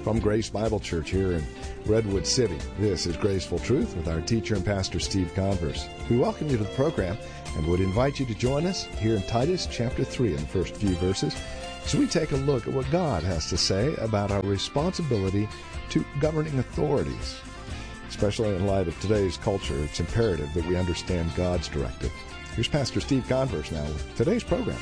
From Grace Bible Church here in Redwood City, this is Graceful Truth with our teacher and pastor Steve Converse. We welcome you to the program and would invite you to join us here in Titus chapter 3 in the first few verses as we take a look at what God has to say about our responsibility to governing authorities. Especially in light of today's culture, it's imperative that we understand God's directive. Here's Pastor Steve Converse now with today's program.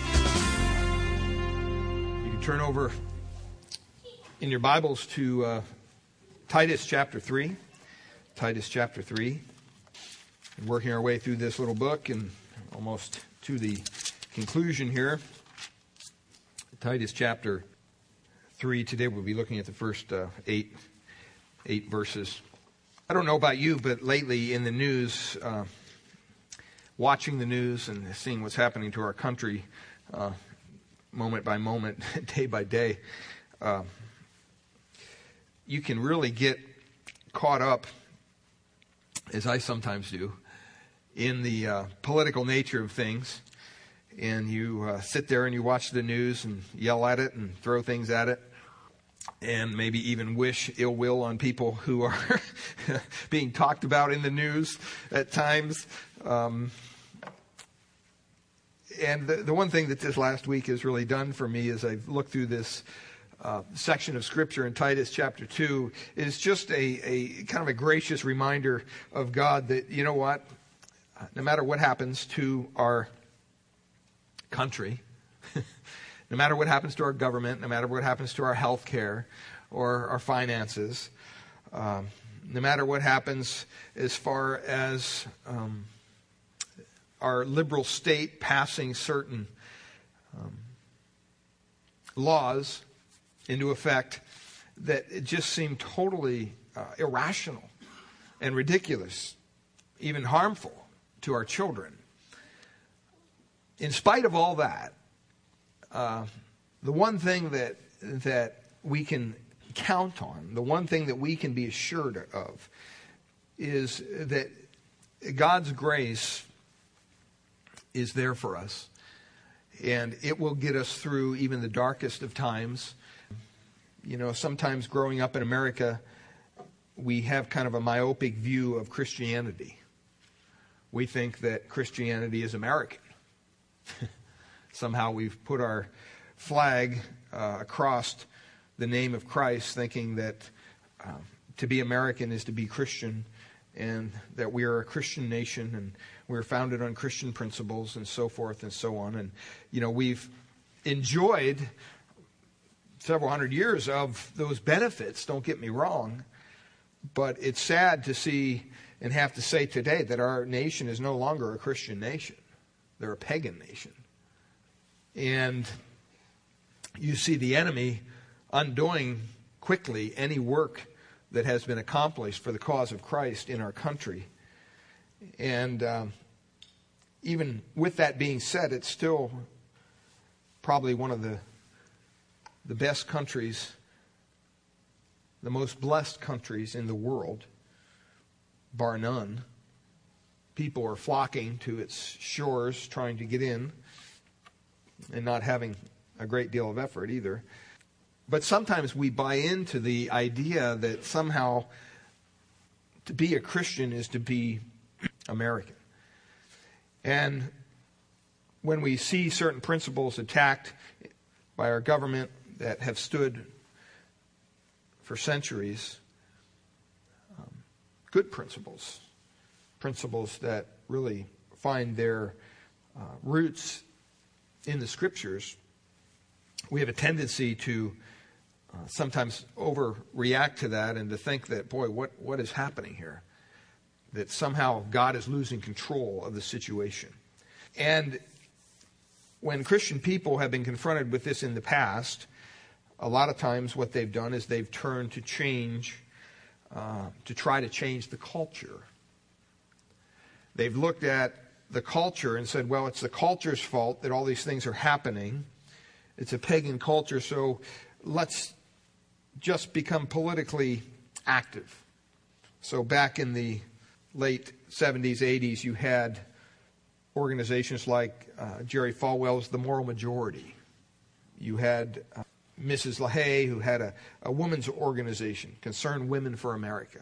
You can turn over in your Bibles to Titus chapter 3. Titus chapter 3. We're working our way through this little book and almost to the conclusion here. Titus chapter 3. Today we'll be looking at the first eight verses. I don't know about you, but lately in the news, watching the news and seeing what's happening to our country moment by moment, day by day, you can really get caught up, as I sometimes do, in the political nature of things. And you sit there and you watch the news and yell at it and throw things at it. And maybe even wish ill will on people who are being talked about in the news at times. And the one thing that this last week has really done for me as I've looked through this section of Scripture in Titus chapter 2 is just a kind of a gracious reminder of God that, you know what, no matter what happens to our country, no matter what happens to our government, no matter what happens to our health care or our finances, no matter what happens as far as our liberal state passing certain laws into effect that it just seem totally irrational and ridiculous, even harmful to our children. In spite of all that, the one thing that we can count on, the one thing that we can be assured of, is that God's grace is there for us, and it will get us through even the darkest of times. You know, sometimes growing up in America, we have kind of a myopic view of Christianity. We think that Christianity is American. Somehow we've put our flag across the name of Christ, thinking that to be American is to be Christian, and that we are a Christian nation, and we're founded on Christian principles, and so forth and so on. And, you know, we've enjoyed several hundred years of those benefits, don't get me wrong, but it's sad to see and have to say today that our nation is no longer a Christian nation. They're a pagan nation. And you see the enemy undoing quickly any work that has been accomplished for the cause of Christ in our country. And even with that being said, it's still probably one of the best countries, the most blessed countries in the world, bar none. People are flocking to its shores, trying to get in, and not having a great deal of effort either. But sometimes we buy into the idea that somehow to be a Christian is to be American. And when we see certain principles attacked by our government that have stood for centuries, good principles that really find their roots in the Scriptures, we have a tendency to sometimes overreact to that and to think that, boy, what is happening here? That somehow God is losing control of the situation. And when Christian people have been confronted with this in the past, a lot of times what they've done is they've turned to change, to try to change the culture. They've looked at the culture and said, well, it's the culture's fault that all these things are happening. It's a pagan culture, so let's just become politically active. So back in the late 70s, 80s, you had organizations like Jerry Falwell's The Moral Majority. You had Mrs. LaHaye, who had a women's organization, Concerned Women for America.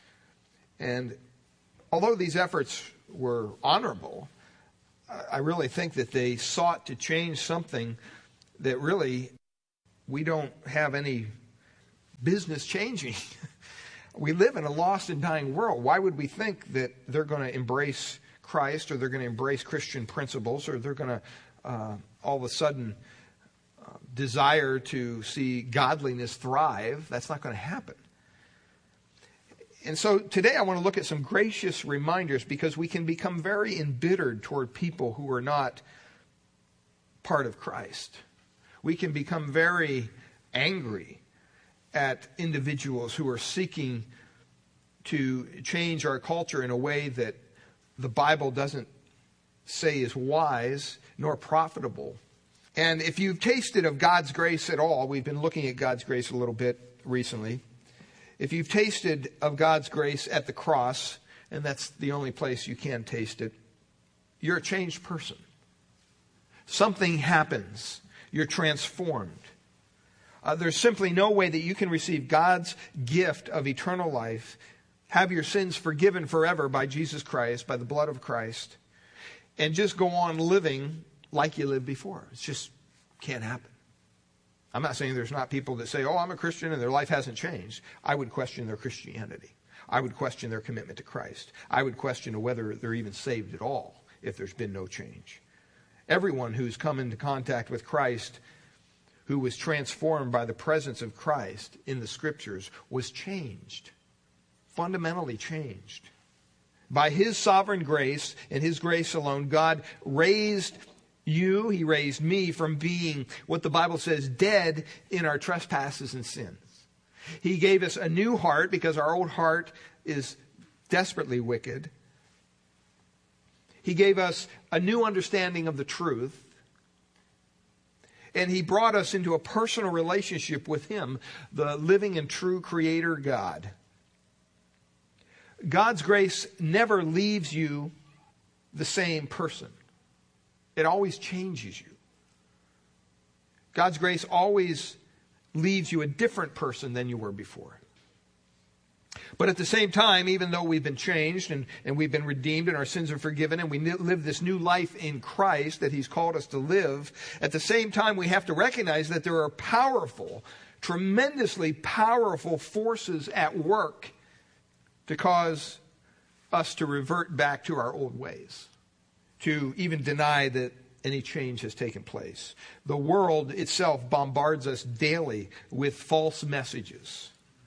And although these efforts were honorable, I really think that they sought to change something that really we don't have any business changing. We live in a lost and dying world. Why would we think that they're going to embrace Christ, or they're going to embrace Christian principles, or they're going to all of a sudden desire to see godliness thrive? That's not going to happen. And so today I want to look at some gracious reminders, because we can become very embittered toward people who are not part of Christ. We can become very angry at individuals who are seeking to change our culture in a way that the Bible doesn't say is wise nor profitable. And if you've tasted of God's grace at all, we've been looking at God's grace a little bit recently. If you've tasted of God's grace at the cross, and that's the only place you can taste it, you're a changed person. Something happens. You're transformed. There's simply no way that you can receive God's gift of eternal life, have your sins forgiven forever by Jesus Christ, by the blood of Christ, and just go on living like you lived before. It just can't happen. I'm not saying there's not people that say, oh, I'm a Christian, and their life hasn't changed. I would question their Christianity. I would question their commitment to Christ. I would question whether they're even saved at all if there's been no change. Everyone who's come into contact with Christ, who was transformed by the presence of Christ in the Scriptures, was changed, fundamentally changed. By His sovereign grace and His grace alone, God raised you, He raised me from being what the Bible says, dead in our trespasses and sins. He gave us a new heart because our old heart is desperately wicked. He gave us a new understanding of the truth. And He brought us into a personal relationship with Him, the living and true Creator God. God's grace never leaves you the same person. It always changes you. God's grace always leaves you a different person than you were before. But at the same time, even though we've been changed and we've been redeemed and our sins are forgiven and we live this new life in Christ that He's called us to live, at the same time we have to recognize that there are powerful, tremendously powerful forces at work to cause us to revert back to our old ways, to even deny that any change has taken place. The world itself bombards us daily with false messages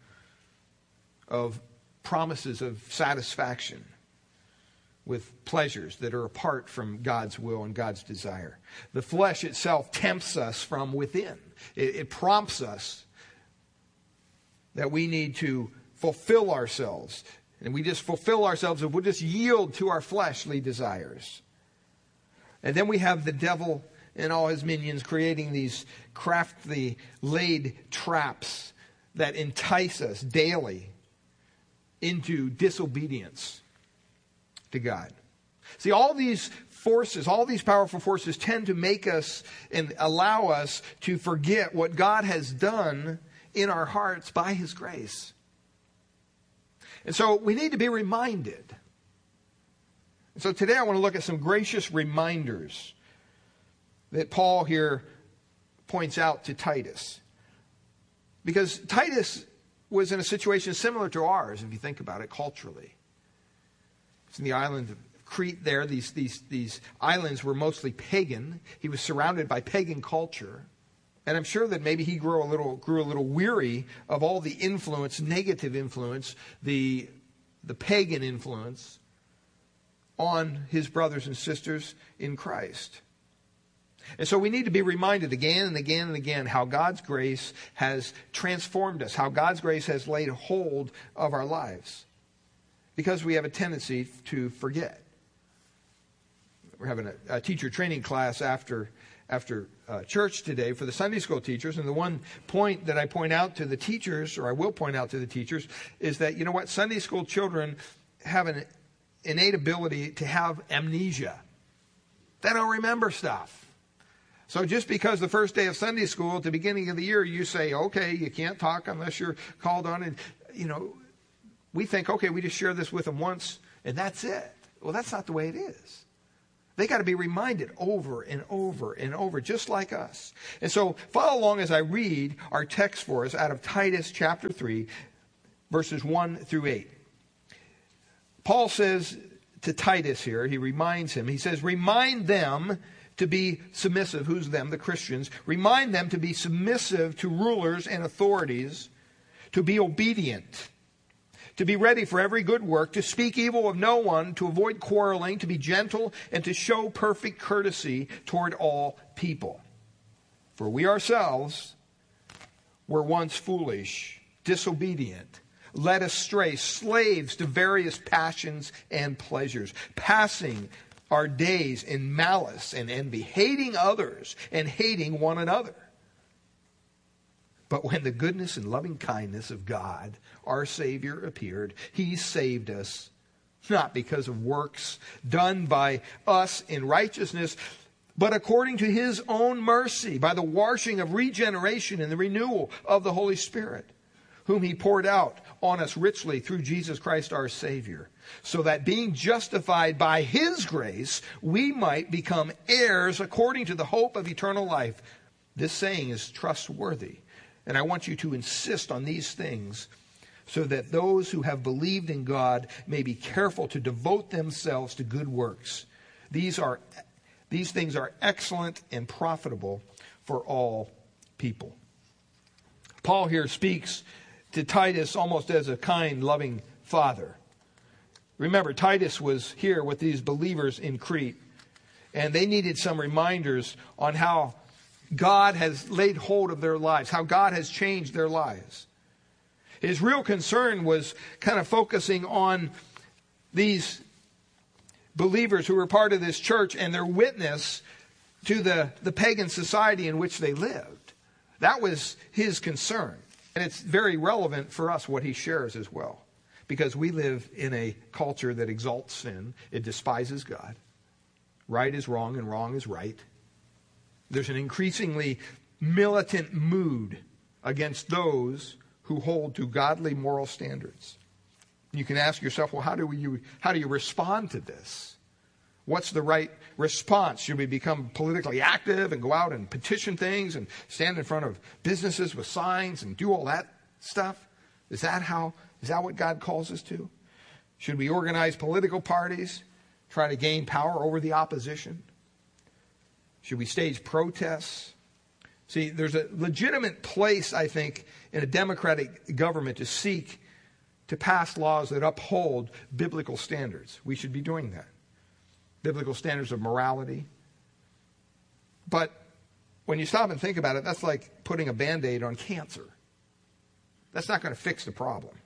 of promises of satisfaction, with pleasures that are apart from God's will and God's desire. The flesh itself tempts us from within. It prompts us that we need to fulfill ourselves. And we just fulfill ourselves if we'll just yield to our fleshly desires. And then we have the devil and all his minions creating these craftily laid traps that entice us daily into disobedience to God. See, all these forces, all these powerful forces tend to make us and allow us to forget what God has done in our hearts by His grace. And so we need to be reminded. And so today I want to look at some gracious reminders that Paul here points out to Titus. Because Titus was in a situation similar to ours, if you think about it culturally. It's in the island of Crete there. These islands were mostly pagan. He was surrounded by pagan culture. And I'm sure that maybe he grew a little weary of all the influence, negative influence, the pagan influence on his brothers and sisters in Christ. And so we need to be reminded again and again and again how God's grace has transformed us, how God's grace has laid hold of our lives. Because we have a tendency to forget. We're having a teacher training class after church today for the Sunday school teachers. And the one point that I point out to the teachers, or I will point out to the teachers, is that, you know what, Sunday school children have an innate ability to have amnesia. They don't remember stuff. So just because the first day of Sunday school at the beginning of the year, you say, okay, you can't talk unless you're called on. And, we think, okay, we just share this with them once and that's it. Well, that's not the way it is. They got to be reminded over and over and over, just like us. And so follow along as I read our text for us out of Titus chapter 3, verses 1 through 8. Paul says to Titus here, he reminds him, he says, remind them to be submissive. Who's them? The Christians. Remind them to be submissive to rulers and authorities, to be obedient, to be ready for every good work, to speak evil of no one, to avoid quarreling, to be gentle, and to show perfect courtesy toward all people. For we ourselves were once foolish, disobedient, led astray, slaves to various passions and pleasures, passing our days in malice and envy, hating others and hating one another. But when the goodness and loving kindness of God, our Savior, appeared, He saved us, not because of works done by us in righteousness, but according to His own mercy, by the washing of regeneration and the renewal of the Holy Spirit, whom He poured out on us richly through Jesus Christ our Savior, so that being justified by His grace, we might become heirs according to the hope of eternal life. This saying is trustworthy. And I want you to insist on these things so that those who have believed in God may be careful to devote themselves to good works. These things are excellent and profitable for all people. Paul here speaks to Titus almost as a kind, loving father. Remember, Titus was here with these believers in Crete, and they needed some reminders on how God has laid hold of their lives, how God has changed their lives. His real concern was kind of focusing on these believers who were part of this church and their witness to the pagan society in which they lived. That was his concern. And it's very relevant for us what he shares as well. Because we live in a culture that exalts sin. It despises God. Right is wrong and wrong is right. There's an increasingly militant mood against those who hold to godly moral standards. You can ask yourself, well, how do you respond to this? What's the right response? Should we become politically active and go out and petition things and stand in front of businesses with signs and do all that stuff? Is that what God calls us to? Should we organize political parties, try to gain power over the opposition? Should we stage protests? See, there's a legitimate place, I think, in a democratic government to seek to pass laws that uphold biblical standards. We should be doing that. Biblical standards of morality. But when you stop and think about it, that's like putting a Band-Aid on cancer. That's not going to fix the problem.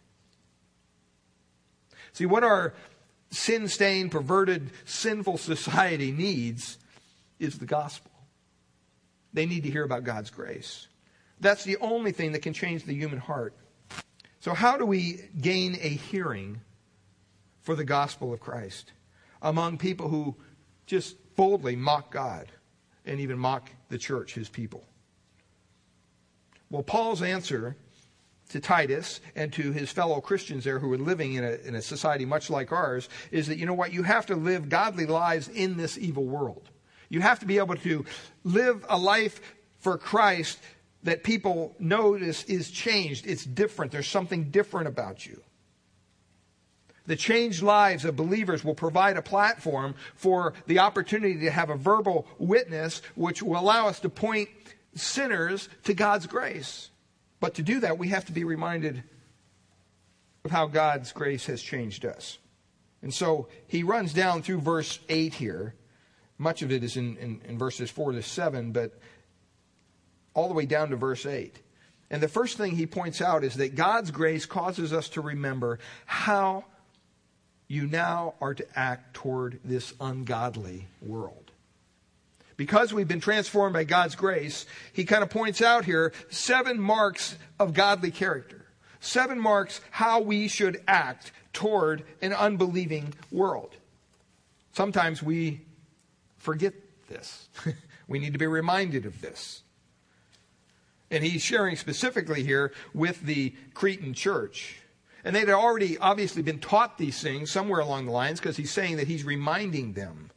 See, what our sin-stained, perverted, sinful society needs is the gospel. They need to hear about God's grace. That's the only thing that can change the human heart. So how do we gain a hearing for the gospel of Christ among people who just boldly mock God and even mock the church, His people? Well, Paul's answer to Titus and to his fellow Christians there who are living in a society much like ours is that, you know what, you have to live godly lives in this evil world. You have to be able to live a life for Christ that people notice is changed. It's different. There's something different about you. The changed lives of believers will provide a platform for the opportunity to have a verbal witness which will allow us to point sinners to God's grace. But to do that, we have to be reminded of how God's grace has changed us. And so he runs down through verse 8 here. Much of it is in verses 4 to 7, but all the way down to verse 8. And the first thing he points out is that God's grace causes us to remember how you now are to act toward this ungodly world. Because we've been transformed by God's grace, he kind of points out here 7 marks of godly character. 7 marks how we should act toward an unbelieving world. Sometimes we forget this. We need to be reminded of this. And he's sharing specifically here with the Cretan church. And they'd already obviously been taught these things somewhere along the lines, because he's saying that he's reminding them.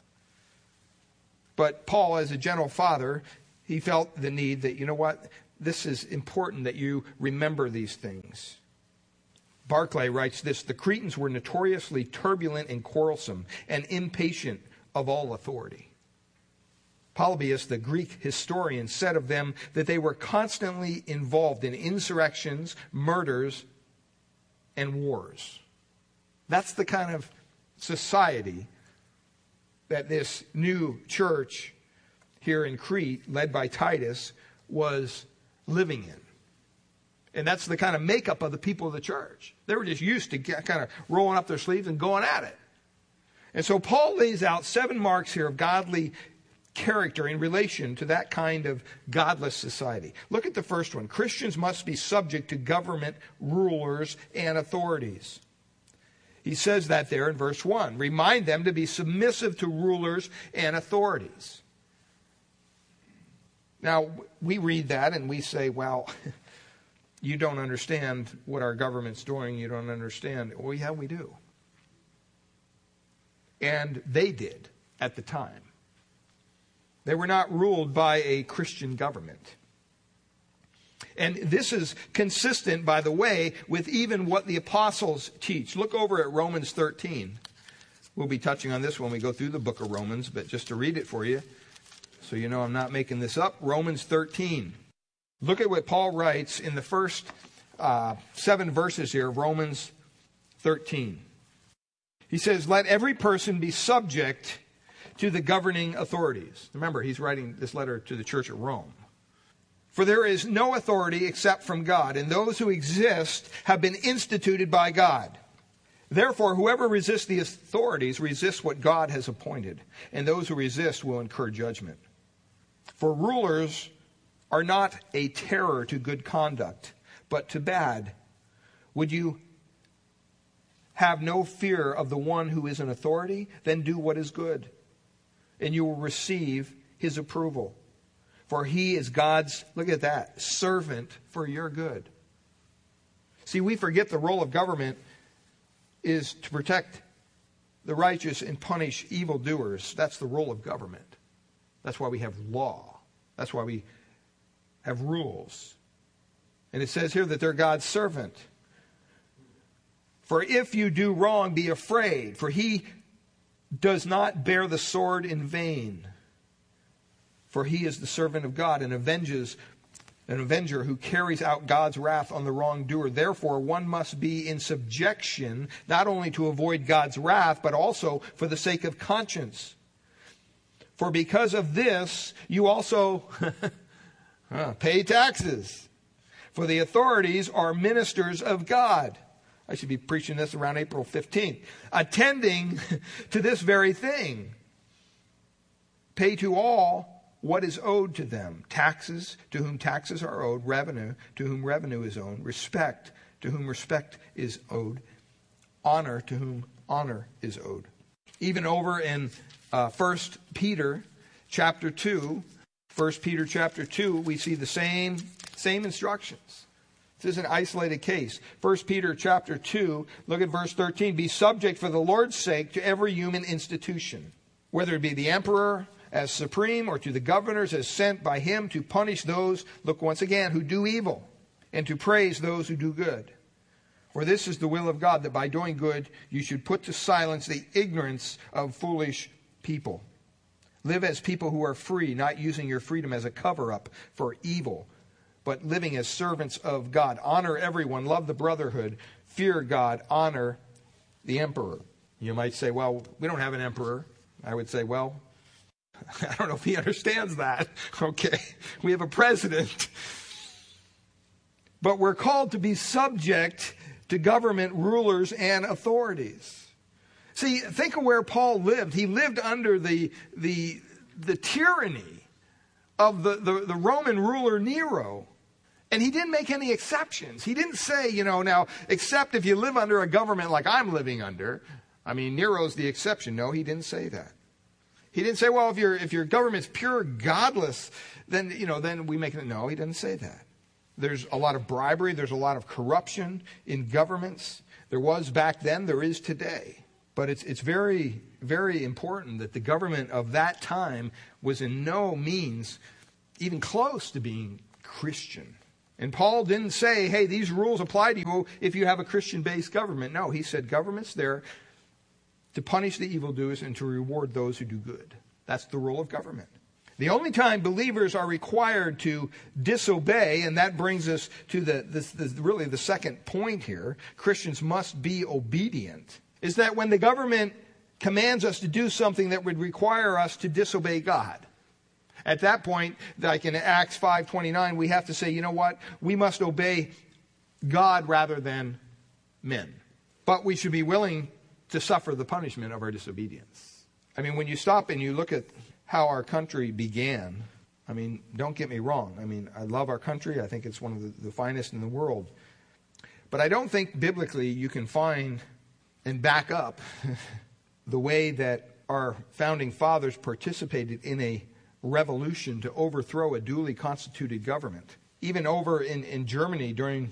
But Paul, as a gentle father, he felt the need that, you know what, this is important that you remember these things. Barclay writes this: the Cretans were notoriously turbulent and quarrelsome and impatient of all authority. Polybius, the Greek historian, said of them that they were constantly involved in insurrections, murders, and wars. That's the kind of society that this new church here in Crete, led by Titus, was living in. And that's the kind of makeup of the people of the church. They were just used to kind of rolling up their sleeves and going at it. And so Paul lays out 7 marks here of godly character in relation to that kind of godless society. Look at the first one. Christians must be subject to government, rulers, and authorities. He says that there in verse 1. Remind them to be submissive to rulers and authorities. Now, we read that and we say, well, you don't understand what our government's doing. You don't understand. Well, yeah, we do. And they did at the time. They were not ruled by a Christian government. And this is consistent, by the way, with even what the apostles teach. Look over at Romans 13. We'll be touching on this when we go through the book of Romans, but just to read it for you, so you know I'm not making this up. Romans 13. Look at what Paul writes in the first 7 verses here of Romans 13. He says, let every person be subject to the governing authorities. Remember, he's writing this letter to the church at Rome. For there is no authority except from God, and those who exist have been instituted by God. Therefore, whoever resists the authorities resists what God has appointed, and those who resist will incur judgment. For rulers are not a terror to good conduct, but to bad. Would you have no fear of the one who is in authority? Then do what is good, and you will receive his approval. For he is God's, look at that, servant for your good. See, we forget the role of government is to protect the righteous and punish evildoers. That's the role of government. That's why we have law. That's why we have rules. And it says here that they're God's servant. For if you do wrong, be afraid, for he does not bear the sword in vain. For he is the servant of God and an avenger who carries out God's wrath on the wrongdoer. Therefore, one must be in subjection, not only to avoid God's wrath, but also for the sake of conscience. For because of this, you also pay taxes. For the authorities are ministers of God. I should be preaching this around April 15th. Attending to this very thing. Pay to all what is owed to them. Taxes, to whom taxes are owed. Revenue, to whom revenue is owed. Respect, to whom respect is owed. Honor, to whom honor is owed. Even over in 1 Peter chapter 2, 1 Peter chapter 2, we see the same instructions. This is an isolated case. 1 Peter chapter 2, look at verse 13. Be subject for the Lord's sake to every human institution, whether it be the emperor as supreme or to the governors as sent by him to punish those, look once again, who do evil, and to praise those who do good. For this is the will of God, that by doing good you should put to silence the ignorance of foolish people. Live as people who are free, not using your freedom as a cover-up for evil, but living as servants of God. Honor everyone, love the brotherhood, fear God, honor the emperor. You might say, well, we don't have an emperor. I would say, well, I don't know if he understands that. Okay, we have a president. But we're called to be subject to government, rulers, and authorities. See, think of where Paul lived. He lived under the tyranny of the Roman ruler Nero. And he didn't make any exceptions. He didn't say, now, except if you live under a government like I'm living under. I mean, Nero's the exception. No, he didn't say that. He didn't say, well, if your government's pure godless, then, then we make it. No, he didn't say that. There's a lot of bribery. There's a lot of corruption in governments. There was back then. There is today. But it's very, very important that the government of that time was in no means even close to being Christian. And Paul didn't say, hey, these rules apply to you if you have a Christian-based government. No, he said government's there to punish the evildoers and to reward those who do good. That's the role of government. The only time believers are required to disobey, and that brings us to really the second point here, Christians must be obedient, is that when the government commands us to do something that would require us to disobey God. At that point, like in Acts 5:29, we have to say, you know what? We must obey God rather than men. But we should be willing to suffer the punishment of our disobedience. I mean, when you stop and you look at how our country began, I mean, don't get me wrong. I mean, I love our country. I think it's one of the finest in the world. But I don't think biblically you can find and back up the way that our founding fathers participated in a revolution to overthrow a duly constituted government. Even over in Germany during,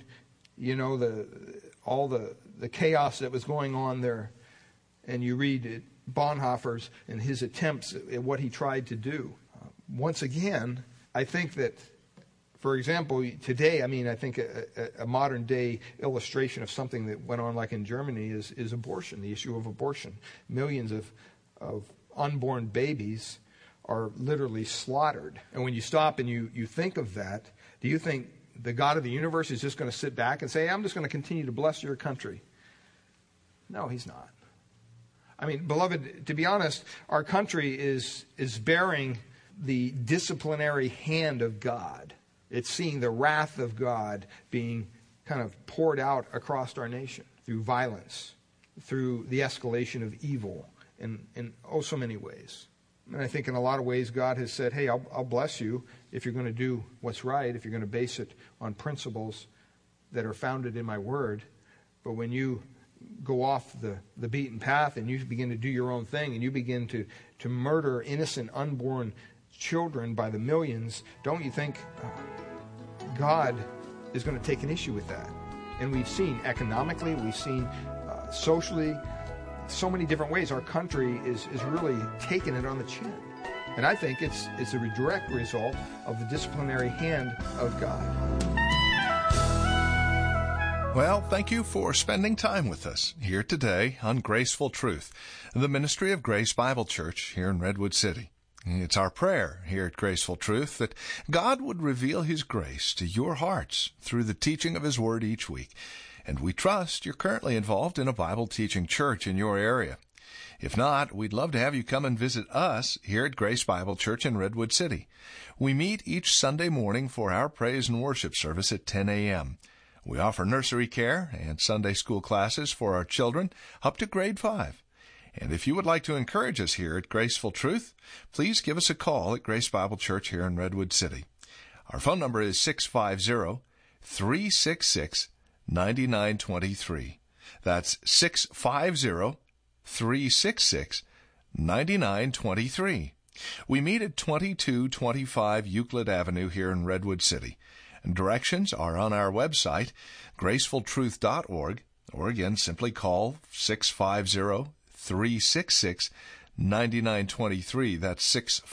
all the chaos that was going on there, and you read Bonhoeffer's and his attempts at what he tried to do. Once again, I think that, for example, today, I think a modern day illustration of something that went on like in Germany is abortion, the issue of abortion. Millions of unborn babies are literally slaughtered. And when you stop and you think of that, do you think the God of the universe is just going to sit back and say, I'm just going to continue to bless your country? No, he's not. I mean, beloved, to be honest, our country is bearing the disciplinary hand of God. It's seeing the wrath of God being kind of poured out across our nation through violence, through the escalation of evil in so many ways. And I think in a lot of ways God has said, hey, I'll bless you if you're going to do what's right, if you're going to base it on principles that are founded in my word. But when you go off the beaten path and you begin to do your own thing and you begin to murder innocent unborn children by the millions, don't you think God is going to take an issue with that? And we've seen economically, we've seen socially, so many different ways our country is really taking it on the chin. And I think it's a direct result of the disciplinary hand of God. Well, thank you for spending time with us here today on Graceful Truth, the ministry of Grace Bible Church here in Redwood City. It's our prayer here at Graceful Truth that God would reveal His grace to your hearts through the teaching of His Word each week. And we trust you're currently involved in a Bible teaching church in your area. If not, we'd love to have you come and visit us here at Grace Bible Church in Redwood City. We meet each Sunday morning for our praise and worship service at 10 a.m. We offer nursery care and Sunday school classes for our children up to grade 5. And if you would like to encourage us here at Graceful Truth, please give us a call at Grace Bible Church here in Redwood City. Our phone number is 650-366-9923. That's 650-366-9923. We meet at 2225 Euclid Avenue here in Redwood City. And directions are on our website, gracefultruth.org, or again, simply call 650-366-9923. That's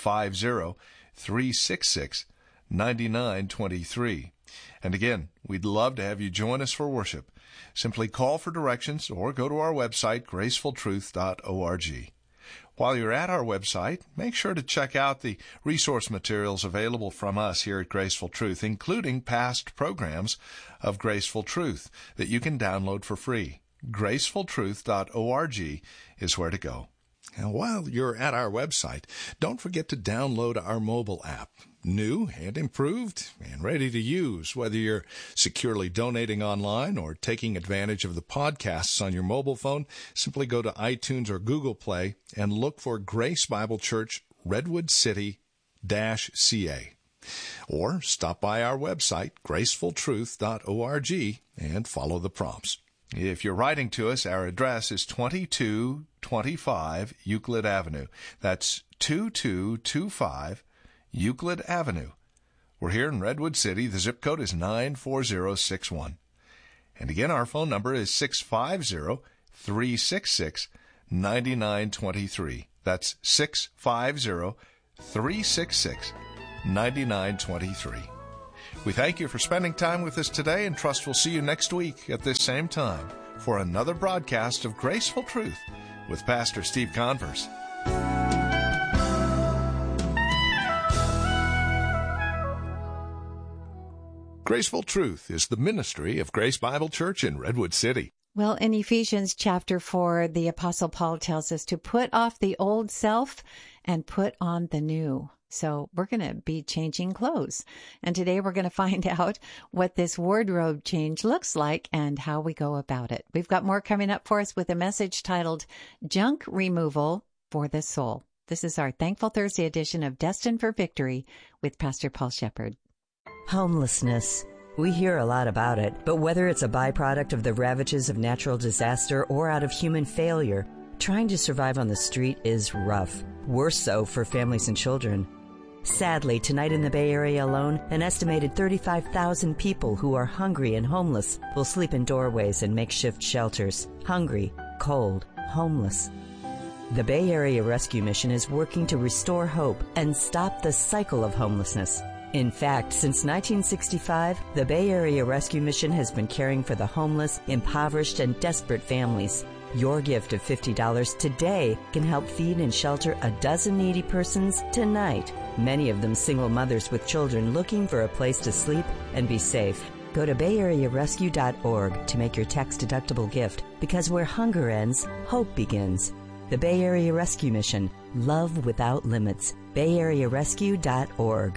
650-366-9923. And again, we'd love to have you join us for worship. Simply call for directions or go to our website, gracefultruth.org. While you're at our website, make sure to check out the resource materials available from us here at Graceful Truth, including past programs of Graceful Truth that you can download for free. gracefultruth.org is where to go. And while you're at our website, don't forget to download our mobile app. New and improved and ready to use, whether you're securely donating online or taking advantage of the podcasts on your mobile phone. Simply go to iTunes or Google Play and look for Grace Bible Church Redwood City-CA. Or stop by our website, gracefultruth.org, and follow the prompts. If you're writing to us, our address is 2225 Euclid Avenue. That's 2225 Euclid Avenue. We're here in Redwood City. The zip code is 94061. And again, our phone number is 650-366-9923. That's 650-366-9923. We thank you for spending time with us today and trust we'll see you next week at this same time for another broadcast of Graceful Truth with Pastor Steve Converse. Graceful Truth is the ministry of Grace Bible Church in Redwood City. Well, in Ephesians chapter 4, the Apostle Paul tells us to put off the old self and put on the new. So we're going to be changing clothes. And today we're going to find out what this wardrobe change looks like and how we go about it. We've got more coming up for us with a message titled Junk Removal for the Soul. This is our Thankful Thursday edition of Destined for Victory with Pastor Paul Shepard. Homelessness. We hear a lot about it, but whether it's a byproduct of the ravages of natural disaster or out of human failure, trying to survive on the street is rough. Worse so for families and children. Sadly, tonight in the Bay Area alone, an estimated 35,000 people who are hungry and homeless will sleep in doorways and makeshift shelters. Hungry, cold, homeless. The Bay Area Rescue Mission is working to restore hope and stop the cycle of homelessness. In fact, since 1965, the Bay Area Rescue Mission has been caring for the homeless, impoverished, and desperate families. Your gift of $50 today can help feed and shelter a dozen needy persons tonight. Many of them single mothers with children looking for a place to sleep and be safe. Go to BayAreaRescue.org to make your tax-deductible gift, because where hunger ends, hope begins. The Bay Area Rescue Mission. Love without limits. BayAreaRescue.org.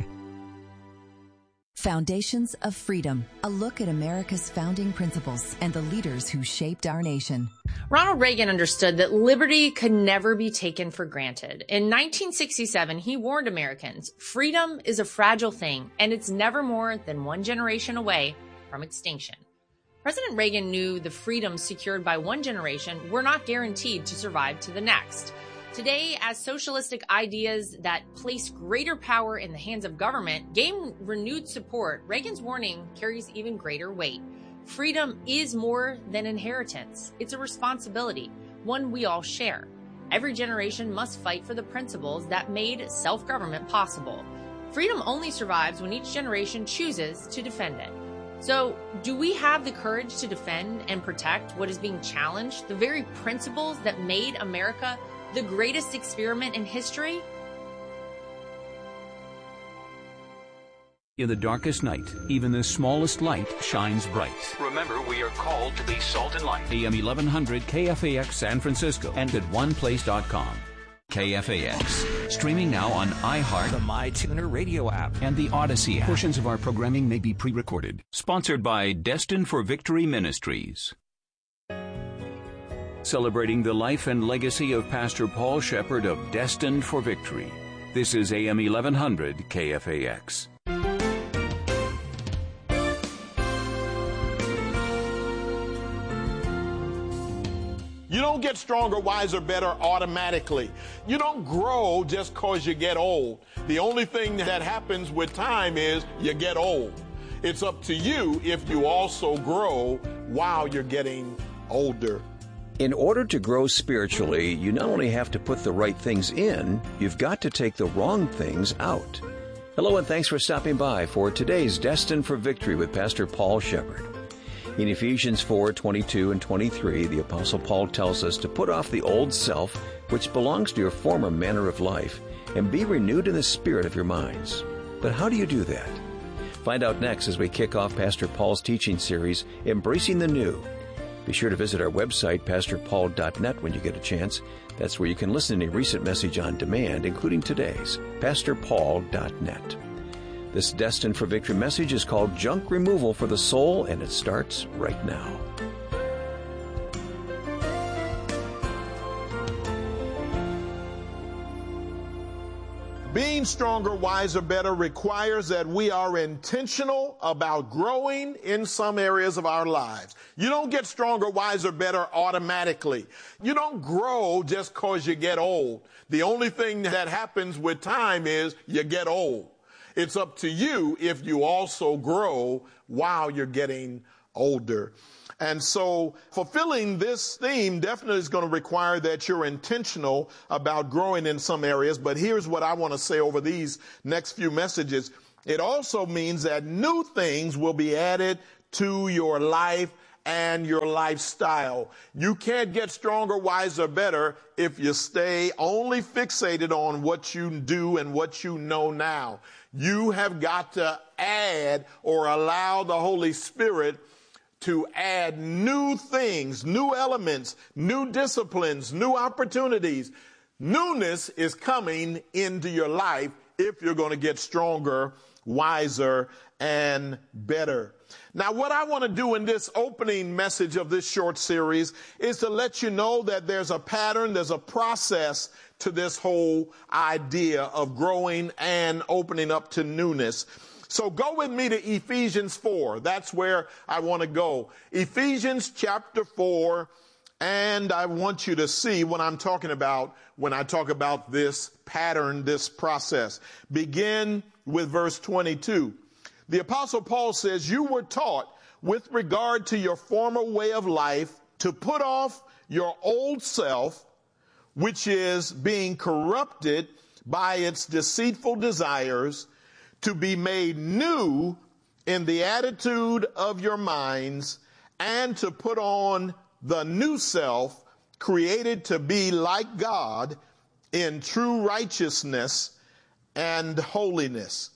Foundations of Freedom, a look at America's founding principles and the leaders who shaped our nation. Ronald Reagan understood that liberty could never be taken for granted. In 1967, he warned Americans, freedom is a fragile thing, and it's never more than one generation away from extinction. President Reagan knew the freedoms secured by one generation were not guaranteed to survive to the next. Today, as socialistic ideas that place greater power in the hands of government gain renewed support, Reagan's warning carries even greater weight. Freedom is more than inheritance. It's a responsibility, one we all share. Every generation must fight for the principles that made self-government possible. Freedom only survives when each generation chooses to defend it. So, do we have the courage to defend and protect what is being challenged, the very principles that made America the greatest experiment in history? In the darkest night, even the smallest light shines bright. Remember, we are called to be salt and light. AM 1100 KFAX San Francisco and at oneplace.com. KFAX. Streaming now on iHeart, the MyTuner radio app, and the Odyssey app. Portions of our programming may be pre-recorded. Sponsored by Destined for Victory Ministries. Celebrating the life and legacy of Pastor Paul Shepard of Destined for Victory. This is AM 1100 KFAX. You don't get stronger, wiser, better automatically. You don't grow just because you get old. The only thing that happens with time is you get old. It's up to you if you also grow while you're getting older. In order to grow spiritually, you not only have to put the right things in, you've got to take the wrong things out. Hello and thanks for stopping by for today's Destined for Victory with Pastor Paul Shepard. In Ephesians 4:22 and 23, the Apostle Paul tells us to put off the old self, which belongs to your former manner of life, and be renewed in the spirit of your minds. But how do you do that? Find out next as we kick off Pastor Paul's teaching series, Embracing the New. Be sure to visit our website, pastorpaul.net, when you get a chance. That's where you can listen to any recent message on demand, including today's, pastorpaul.net. This Destined for Victory message is called Junk Removal for the Soul, and it starts right now. Being stronger, wiser, better requires that we are intentional about growing in some areas of our lives. You don't get stronger, wiser, better automatically. You don't grow just because you get old. The only thing that happens with time is you get old. It's up to you if you also grow while you're getting older. And so fulfilling this theme definitely is going to require that you're intentional about growing in some areas. But here's what I want to say over these next few messages. It also means that new things will be added to your life and your lifestyle. You can't get stronger, wiser, better if you stay only fixated on what you do and what you know now. You have got to add or allow the Holy Spirit to add new things, new elements, new disciplines, new opportunities. Newness is coming into your life if you're going to get stronger, wiser, and better. Now, what I want to do in this opening message of this short series is to let you know that there's a pattern, there's a process to this whole idea of growing and opening up to newness. So go with me to Ephesians 4. That's where I want to go. Ephesians chapter 4. And I want you to see what I'm talking about when I talk about this pattern, this process. Begin with verse 22. The Apostle Paul says, you were taught with regard to your former way of life to put off your old self, which is being corrupted by its deceitful desires, to be made new in the attitude of your minds, and to put on the new self, created to be like God in true righteousness and holiness.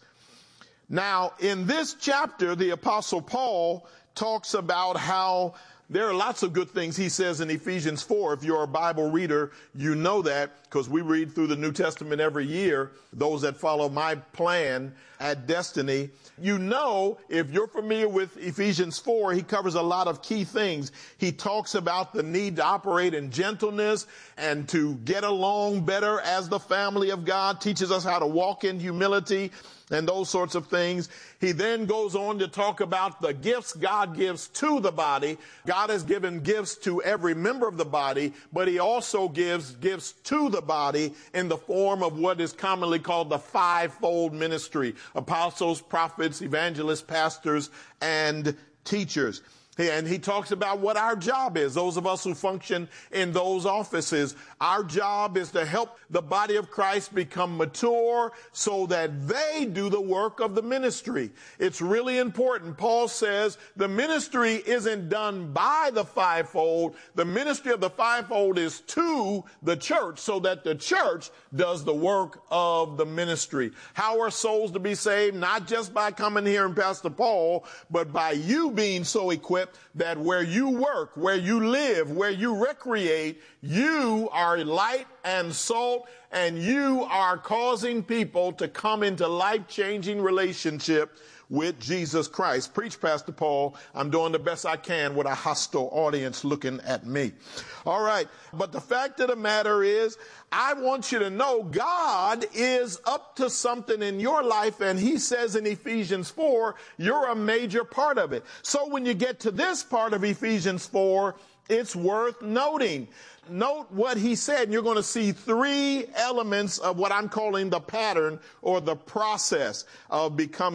Now, in this chapter, the Apostle Paul talks about how there are lots of good things he says in Ephesians 4. If you're a Bible reader, you know that because we read through the New Testament every year. Those that follow my plan at Destiny, you know, if you're familiar with Ephesians 4, he covers a lot of key things. He talks about the need to operate in gentleness and to get along better as the family of God, teaches us how to walk in humility and those sorts of things. He then goes on to talk about the gifts God gives to the body. God has given gifts to every member of the body, but he also gives gifts to the body in the form of what is commonly called the fivefold ministry: apostles, prophets, evangelists, pastors, and teachers. And he talks about what our job is. Those of us who function in those offices, our job is to help the body of Christ become mature so that they do the work of the ministry. It's really important. Paul says the ministry isn't done by the fivefold. The ministry of the fivefold is to the church so that the church does the work of the ministry. How are souls to be saved? Not just by coming here and Pastor Paul, but by you being so equipped that where you work, where you live, where you recreate, you are light and salt, and you are causing people to come into life-changing relationship with Jesus Christ. Preach, Pastor Paul. I'm doing the best I can with a hostile audience looking at me. All right. But the fact of the matter is, I want you to know God is up to something in your life, and he says in Ephesians 4, you're a major part of it. So when you get to this part of Ephesians 4, it's worth noting. Note what he said, and you're going to see three elements of what I'm calling the pattern or the process of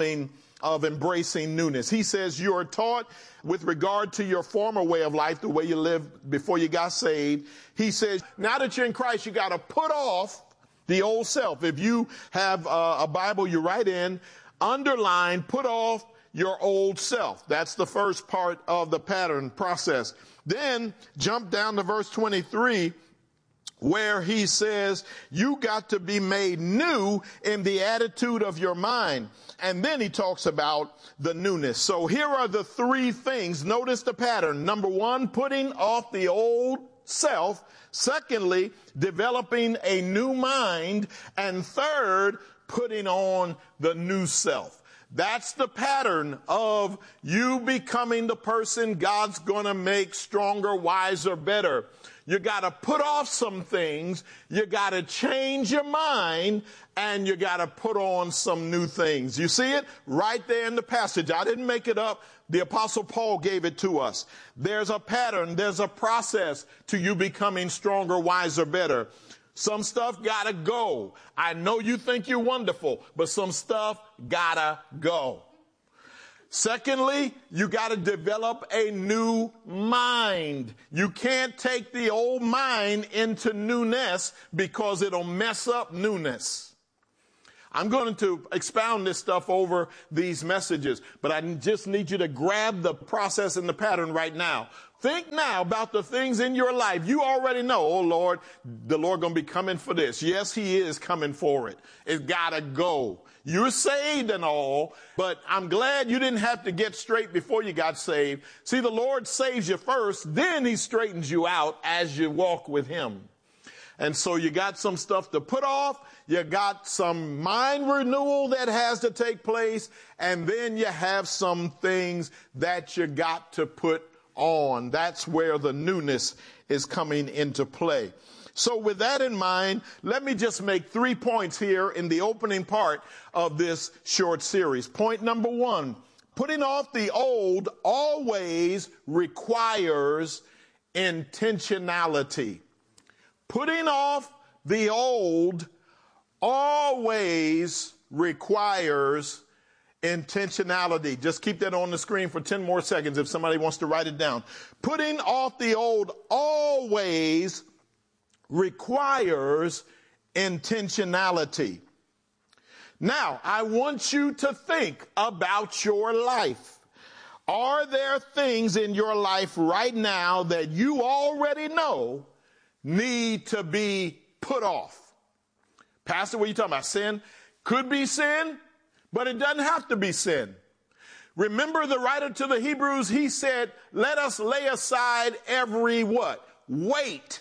embracing newness. He says you are taught with regard to your former way of life, the way you lived before you got saved. He says now that you're in Christ, you got to put off the old self. If you have a Bible, you write in, underline, put off your old self. That's the first part of the pattern process. Then jump down to verse 23, where he says, you got to be made new in the attitude of your mind. And then he talks about the newness. So here are the three things. Notice the pattern. Number one, putting off the old self. Secondly, developing a new mind. And third, putting on the new self. That's the pattern of you becoming the person God's going to make stronger, wiser, better. You got to put off some things. You got to change your mind, and you got to put on some new things. You see it right there in the passage. I didn't make it up. The Apostle Paul gave it to us. There's a pattern. There's a process to you becoming stronger, wiser, better. Some stuff gotta go. I know you think you're wonderful, but some stuff gotta go. Secondly, you gotta develop a new mind. You can't take the old mind into newness because it'll mess up newness. I'm going to expound this stuff over these messages, but I just need you to grab the process and the pattern right now. Think now about the things in your life. You already know, oh Lord, the Lord going to be coming for this. Yes, he is coming for it. It's got to go. You're saved and all, but I'm glad you didn't have to get straight before you got saved. See, the Lord saves you first, then he straightens you out as you walk with him. And so you got some stuff to put off. You got some mind renewal that has to take place. And then you have some things that you got to put on. That's where the newness is coming into play. So with that in mind, let me just make 3 points here in the opening part of this short series. Point number 1, putting off the old always requires intentionality. Putting off the old always requires intentionality. Just keep that on the screen for 10 more seconds if somebody wants to write it down. Putting off the old always requires intentionality. Now, I want you to think about your life. Are there things in your life right now that you already know need to be put off? Pastor, what are you talking about? Sin? Could be sin, but it doesn't have to be sin. Remember the writer to the Hebrews, he said, let us lay aside every what? Weight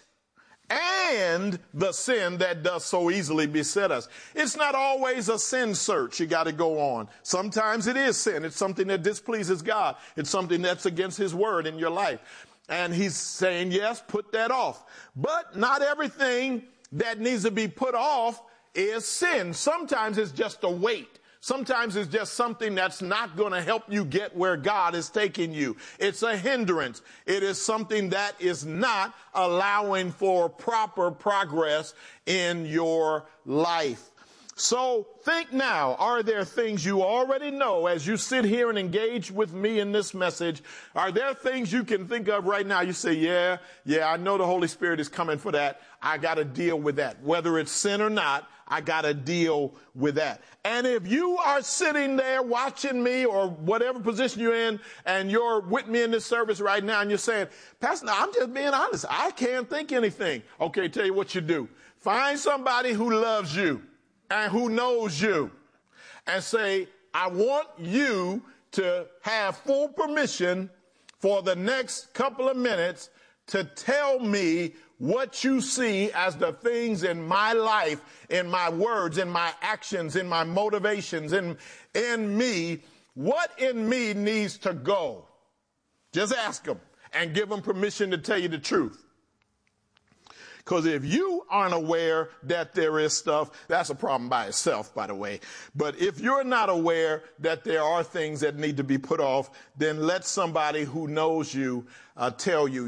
and the sin that does so easily beset us. It's not always a sin search you got to go on. Sometimes it is sin. It's something that displeases God. It's something that's against his word in your life. And he's saying, yes, put that off. But not everything that needs to be put off is sin. Sometimes it's just a weight. Sometimes it's just something that's not going to help you get where God is taking you. It's a hindrance. It is something that is not allowing for proper progress in your life. So think now, are there things you already know as you sit here and engage with me in this message? Are there things you can think of right now? You say, yeah, I know the Holy Spirit is coming for that. I got to deal with that. Whether it's sin or not, I got to deal with that. And if you are sitting there watching me or whatever position you're in and you're with me in this service right now and you're saying, Pastor, I'm just being honest. I can't think anything. Okay, tell you what you do. Find somebody who loves you and who knows you and say, I want you to have full permission for the next couple of minutes to tell me what you see as the things in my life, in my words, in my actions, in my motivations, in me, what in me needs to go. Just ask them and give them permission to tell you the truth. Because if you aren't aware that there is stuff, that's a problem by itself, by the way. But if you're not aware that there are things that need to be put off, then let somebody who knows you tell you,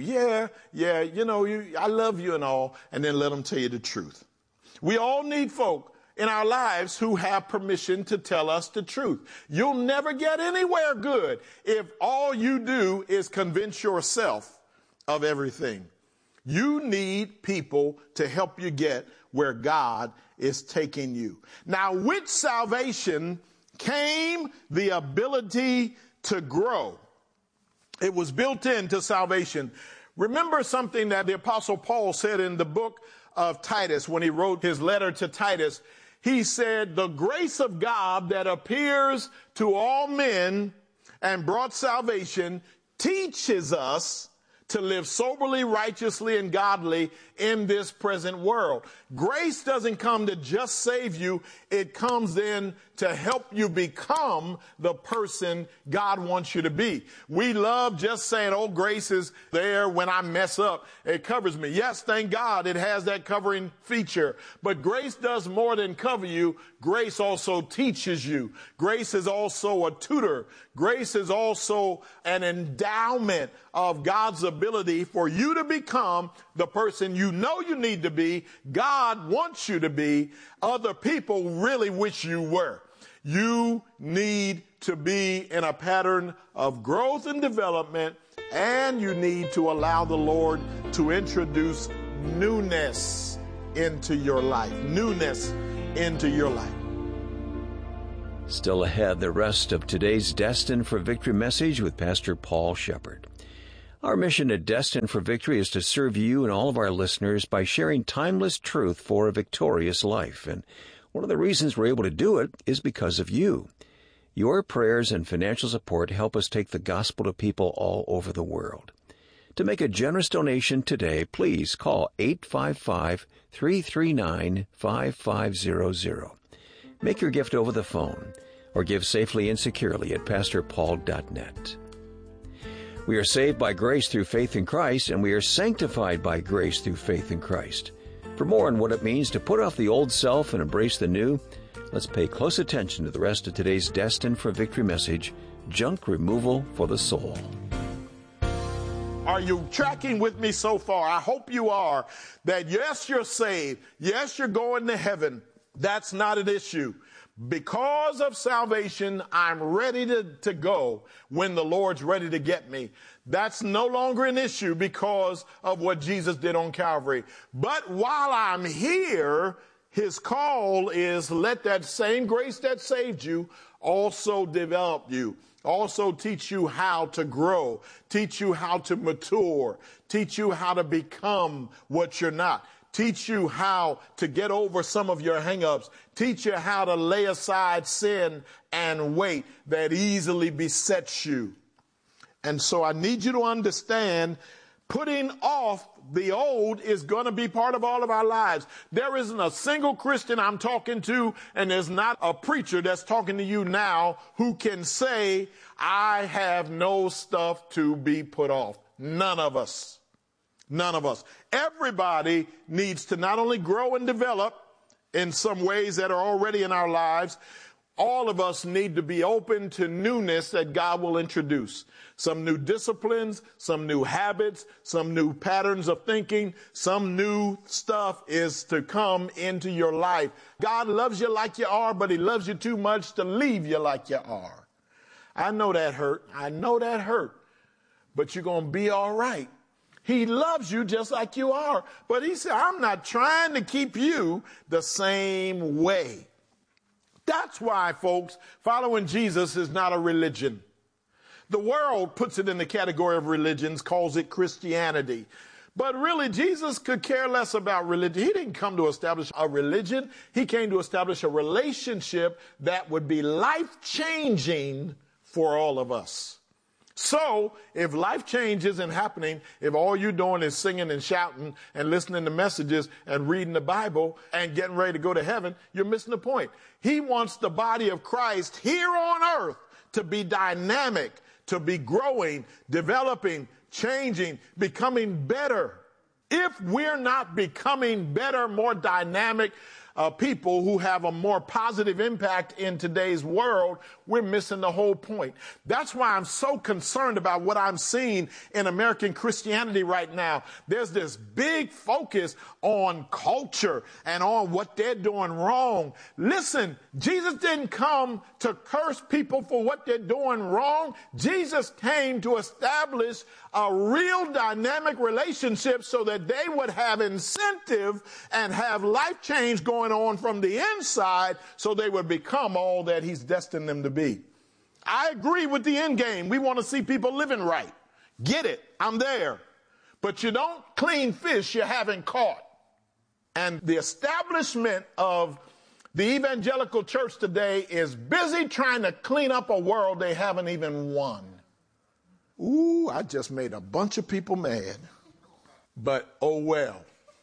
I love you and all, and then let them tell you the truth. We all need folk in our lives who have permission to tell us the truth. You'll never get anywhere good if all you do is convince yourself of everything. You need people to help you get where God is taking you. Now, with salvation came the ability to grow. It was built into salvation. Remember something that the Apostle Paul said in the book of Titus when he wrote his letter to Titus. He said, the grace of God that appears to all men and brought salvation teaches us to live soberly, righteously, and godly in this present world. Grace doesn't come to just save you. It comes in to help you become the person God wants you to be. We love just saying, oh, grace is there when I mess up. It covers me. Yes, thank God it has that covering feature. But grace does more than cover you. Grace also teaches you. Grace is also a tutor. Grace is also an endowment of God's ability for you to become the person you know you need to be, God wants you to be, other people really wish you were. You need to be in a pattern of growth and development, and you need to allow the Lord to introduce newness into your life. Newness into your life. Still ahead, the rest of today's Destined for Victory message with Pastor Paul Shepard. Our mission at Destined for Victory is to serve you and all of our listeners by sharing timeless truth for a victorious life. And one of the reasons we're able to do it is because of you. Your prayers and financial support help us take the gospel to people all over the world. To make a generous donation today, please call 855-339-5500. Make your gift over the phone or give safely and securely at pastorpaul.net. We are saved by grace through faith in Christ, and we are sanctified by grace through faith in Christ. For more on what it means to put off the old self and embrace the new, let's pay close attention to the rest of today's Destined for Victory message, Junk Removal for the Soul. Are you tracking with me so far? I hope you are. That yes, you're saved. Yes, you're going to heaven. That's not an issue. Because of salvation, I'm ready to go when the Lord's ready to get me. That's no longer an issue because of what Jesus did on Calvary. But while I'm here, his call is let that same grace that saved you also develop you, also teach you how to grow, teach you how to mature, teach you how to become what you're not. Teach you how to get over some of your hang-ups. Teach you how to lay aside sin and weight that easily besets you. And so I need you to understand, putting off the old is going to be part of all of our lives. There isn't a single Christian I'm talking to, and there's not a preacher that's talking to you now who can say, I have no stuff to be put off. None of us. None of us. Everybody needs to not only grow and develop in some ways that are already in our lives, all of us need to be open to newness that God will introduce. Some new disciplines, some new habits, some new patterns of thinking, some new stuff is to come into your life. God loves you like you are, but he loves you too much to leave you like you are. I know that hurt. I know that hurt. But you're going to be all right. He loves you just like you are. But he said, I'm not trying to keep you the same way. That's why, folks, following Jesus is not a religion. The world puts it in the category of religions, calls it Christianity. But really, Jesus could care less about religion. He didn't come to establish a religion. He came to establish a relationship that would be life-changing for all of us. So if life change isn't happening, if all you're doing is singing and shouting and listening to messages and reading the Bible and getting ready to go to heaven, you're missing the point. He wants the body of Christ here on earth to be dynamic, to be growing, developing, changing, becoming better. If we're not becoming better, more dynamic people who have a more positive impact in today's world, we're missing the whole point. That's why I'm so concerned about what I'm seeing in American Christianity right now. There's this big focus on culture and on what they're doing wrong. Listen, Jesus didn't come to curse people for what they're doing wrong. Jesus came to establish a real dynamic relationship so that they would have incentive and have life change going on from the inside so they would become all that he's destined them to be. I agree with the end game. We want to see people living right. Get it. I'm there. But you don't clean fish you haven't caught. And the establishment of the evangelical church today is busy trying to clean up a world they haven't even won. Ooh, I just made a bunch of people mad. But oh well.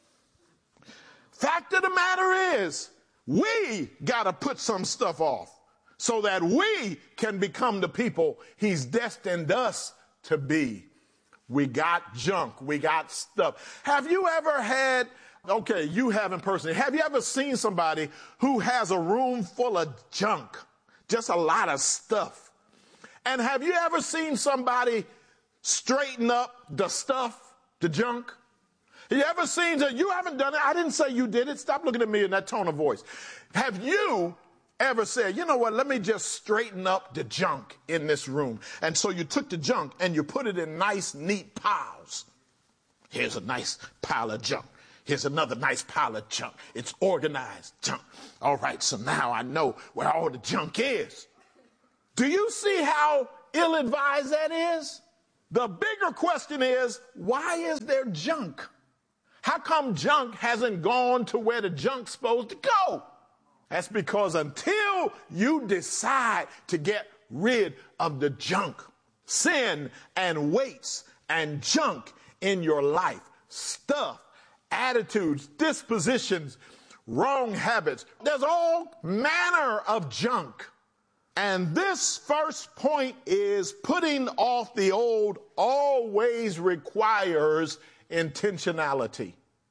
Fact of the matter is, we got to put some stuff off so that we can become the people he's destined us to be. We got junk. We got stuff. Have you ever had, okay, you haven't personally, have you ever seen somebody who has a room full of junk? Just a lot of stuff. And have you ever seen somebody straighten up the stuff, the junk? You ever seen that? You haven't done it. I didn't say you did it. Stop looking at me in that tone of voice. Have you ever said, you know what, let me just straighten up the junk in this room? And so you took the junk and you put it in nice, neat piles. Here's a nice pile of junk. Here's another nice pile of junk. It's organized junk. All right, so now I know where all the junk is. Do you see how ill-advised that is? The bigger question is, why is there junk? How come junk hasn't gone to where the junk's supposed to go? That's because until you decide to get rid of the junk, sin and weights and junk in your life, stuff, attitudes, dispositions, wrong habits, there's all manner of junk. And this first point is putting off the old always requires intentionality.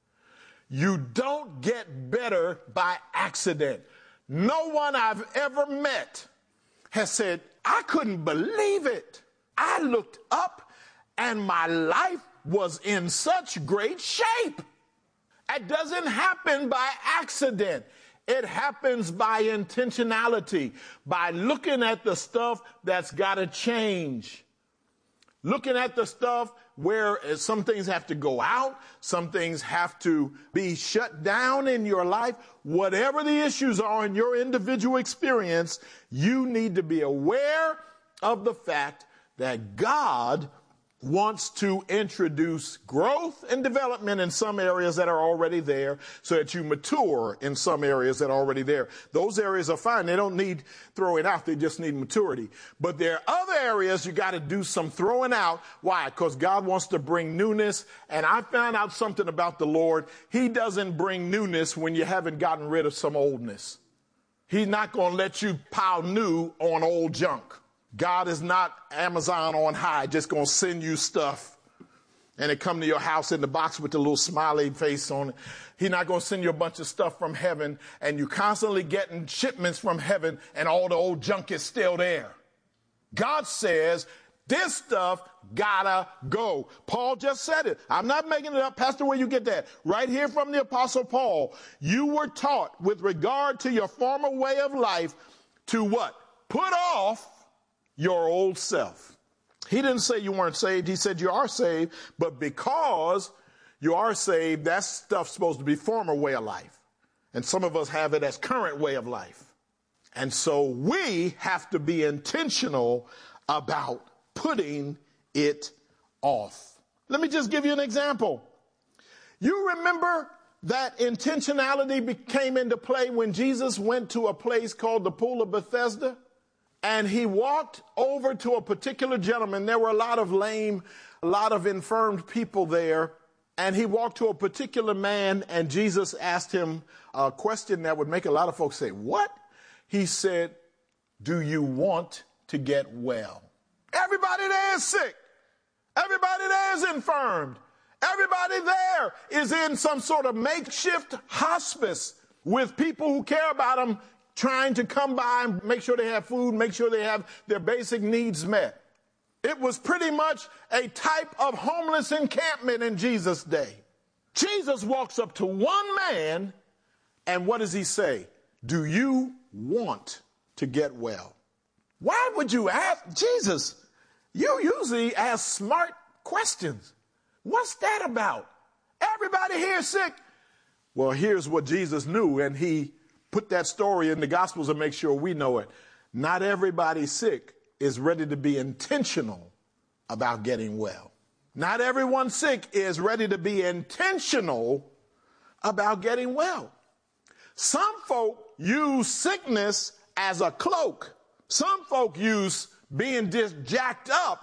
You don't get better by accident. No one I've ever met has said, I couldn't believe it. I looked up and my life was in such great shape. It doesn't happen by accident. It happens by intentionality, by looking at the stuff that's got to change. Looking at the stuff where some things have to go out, some things have to be shut down in your life. Whatever the issues are in your individual experience, you need to be aware of the fact that God wants to introduce growth and development in some areas that are already there so that you mature in some areas that are already there. Those areas are fine. They don't need throwing out. They just need maturity. But there are other areas you got to do some throwing out. Why? Because God wants to bring newness. And I found out something about the Lord. He doesn't bring newness when you haven't gotten rid of some oldness. He's not going to let you pile new on old junk. God is not Amazon on high, just going to send you stuff and it come to your house in the box with the little smiley face on it. He's not going to send you a bunch of stuff from heaven and you constantly getting shipments from heaven and all the old junk is still there. God says this stuff gotta go. Paul just said it. I'm not making it up. Pastor, where you get that? Right here from the Apostle Paul. You were taught with regard to your former way of life to what? Put off your old self. He didn't say you weren't saved. He said you are saved, but because you are saved, that stuff's supposed to be former way of life. And some of us have it as current way of life. And so we have to be intentional about putting it off. Let me just give you an example. You remember that intentionality came into play when Jesus went to a place called the Pool of Bethesda? And he walked over to a particular gentleman. There were a lot of lame, a lot of infirmed people there. And he walked to a particular man, and Jesus asked him a question that would make a lot of folks say, what? He said, do you want to get well? Everybody there is sick. Everybody there is infirmed. Everybody there is in some sort of makeshift hospice with people who care about them, trying to come by and make sure they have food, make sure they have their basic needs met. It was pretty much a type of homeless encampment in Jesus' day. Jesus walks up to one man, and what does he say? Do you want to get well? Why would you ask? Jesus, you usually ask smart questions. What's that about? Everybody here is sick. Well, here's what Jesus knew, and he put that story in the Gospels and make sure we know it. Not everybody sick is ready to be intentional about getting well. Not everyone sick is ready to be intentional about getting well. Some folk use sickness as a cloak. Some folk use being just jacked up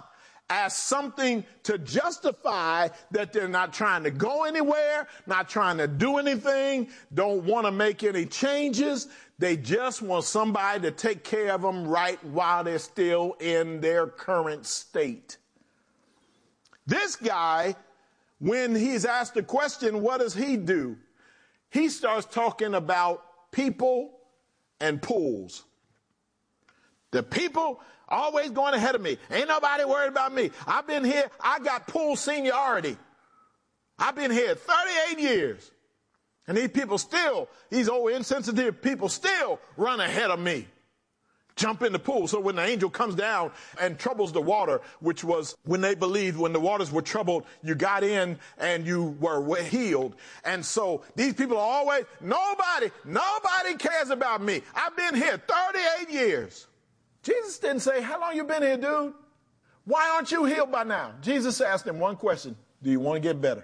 as something to justify that they're not trying to go anywhere, not trying to do anything, don't want to make any changes. They just want somebody to take care of them right while they're still in their current state. This guy, when he's asked the question, what does he do? He starts talking about people and pools. The people always going ahead of me. Ain't nobody worried about me. I've been here. I got pool seniority. I've been here 38 years. And these people still, these old insensitive people still run ahead of me. Jump in the pool. So when the angel comes down and troubles the water, which was when they believed when the waters were troubled, you got in and you were healed. And so these people are always, nobody cares about me. I've been here 38 years. Jesus didn't say, how long you been here, dude? Why aren't you healed by now? Jesus asked him one question. Do you want to get better?